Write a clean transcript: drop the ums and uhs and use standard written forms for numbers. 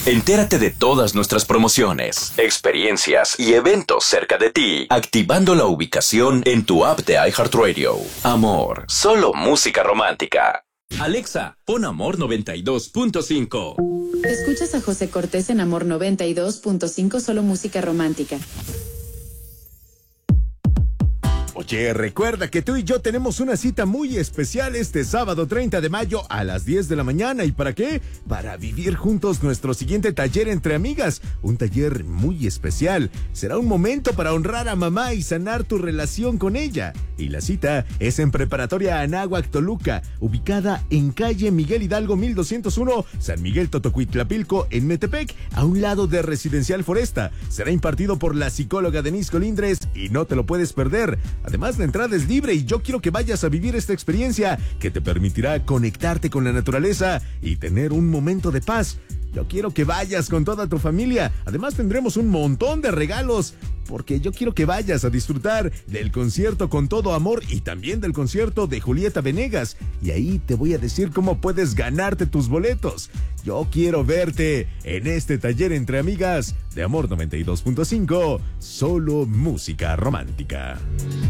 Entérate de todas nuestras promociones, experiencias y eventos cerca de ti, activando la ubicación en tu app de iHeartRadio. Amor, solo música romántica. Alexa, pon Amor 92.5. Escuchas a José Cortés en Amor 92.5, solo música romántica. Oye, recuerda que tú y yo tenemos una cita muy especial este sábado 30 de mayo a las 10 de la mañana. ¿Y para qué? Para vivir juntos nuestro siguiente taller entre amigas. Un taller muy especial. Será un momento para honrar a mamá y sanar tu relación con ella. Y la cita es en Preparatoria Anáhuac Toluca, ubicada en calle Miguel Hidalgo 1201, San Miguel Totocuitlapilco, en Metepec, a un lado de Residencial Foresta. Será impartido por la psicóloga Denise Colindres y no te lo puedes perder. Además, la entrada es libre y yo quiero que vayas a vivir esta experiencia que te permitirá conectarte con la naturaleza y tener un momento de paz. Yo quiero que vayas con toda tu familia. Además, tendremos un montón de regalos, porque yo quiero que vayas a disfrutar del concierto Con Todo Amor y también del concierto de Julieta Venegas. Y ahí te voy a decir cómo puedes ganarte tus boletos. Yo quiero verte en este taller entre amigas de Amor 92.5, solo música romántica.